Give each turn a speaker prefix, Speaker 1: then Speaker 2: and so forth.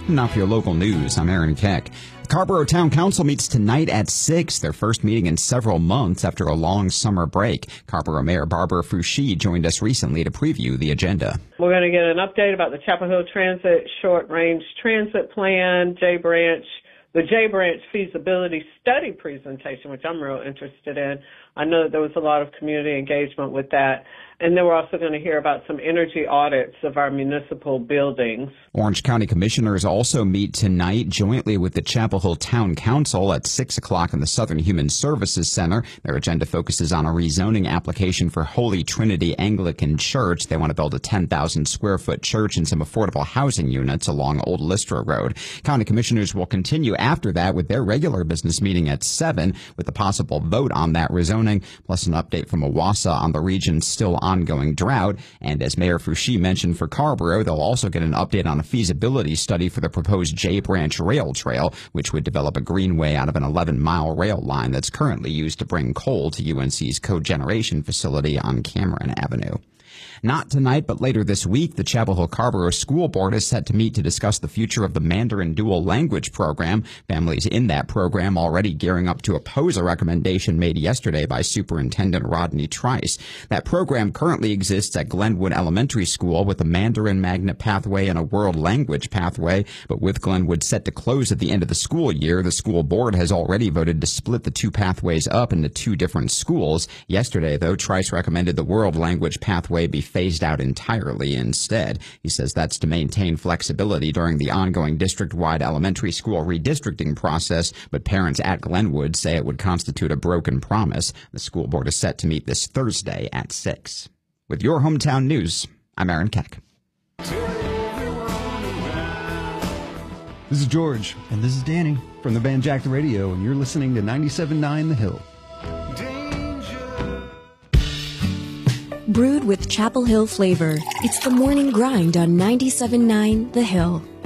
Speaker 1: Now for your local news, I'm Aaron Keck. The Carrboro Town Council meets tonight at 6, their first meeting in several months after a long summer break. Carrboro Mayor Barbara Foushee joined us recently to preview the agenda.
Speaker 2: We're going to get an update about the Chapel Hill Transit Short-Range Transit Plan, the J Branch feasibility study presentation, which I'm real interested in. I know that there was a lot of community engagement with that. And then we're also going to hear about some energy audits of our municipal buildings.
Speaker 1: Orange County commissioners also meet tonight jointly with the Chapel Hill Town Council at 6 o'clock in the Southern Human Services Center. Their agenda focuses on a rezoning application for Holy Trinity Anglican Church. They want to build a 10,000 square foot church and some affordable housing units along Old Lystra Road. County commissioners will continue after that with their regular business meeting at 7 with a possible vote on that rezoning, plus an update from Owasso on the region's still ongoing drought. And as Mayor Foushee mentioned for Carrboro, they'll also get an update on a feasibility study for the proposed J Branch Rail Trail, which would develop a greenway out of an 11-mile rail line that's currently used to bring coal to UNC's cogeneration facility on Cameron Avenue. Not tonight, but later this week, the Chapel Hill Carrboro School Board is set to meet to discuss the future of the Mandarin Dual Language Program. Families in that program already gearing up to oppose a recommendation made yesterday by Superintendent Rodney Trice. That program currently exists at Glenwood Elementary School with a Mandarin Magnet pathway and a World Language pathway, but with Glenwood set to close at the end of the school year, the school board has already voted to split the two pathways up into two different schools. Yesterday, though, Trice recommended the World Language pathway be phased out entirely instead. He says that's to maintain flexibility during the ongoing district-wide elementary school redistricting process, but parents at Glenwood say it would constitute a broken promise. The school board is set to meet this Thursday at 6. With your hometown news, I'm Aaron Keck.
Speaker 3: This is George.
Speaker 4: And this is Danny.
Speaker 3: From the band Jack the Radio, and you're listening to 97.9 The Hill.
Speaker 5: Brewed with Chapel Hill flavor, it's the morning grind on 97.9 The Hill.